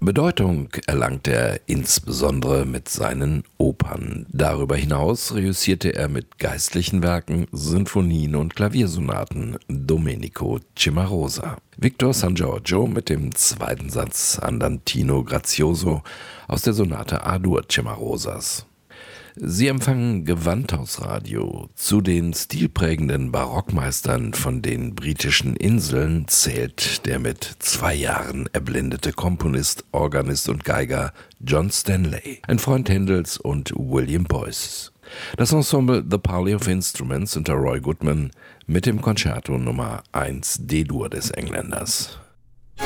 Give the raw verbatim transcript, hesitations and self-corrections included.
Bedeutung erlangte er insbesondere mit seinen Opern. Darüber hinaus reüssierte er mit geistlichen Werken, Sinfonien und Klaviersonaten Domenico Cimarosa. Victor San Giorgio mit dem zweiten Satz Andantino Grazioso aus der Sonate A-Dur Cimarosas. Sie empfangen Gewandhausradio. Zu den stilprägenden Barockmeistern von den britischen Inseln zählt der mit zwei Jahren erblindete Komponist, Organist und Geiger John Stanley, ein Freund Händels und William Boyces. Das Ensemble The Parley of Instruments unter Roy Goodman mit dem Concerto Nummer eins D-Dur des Engländers.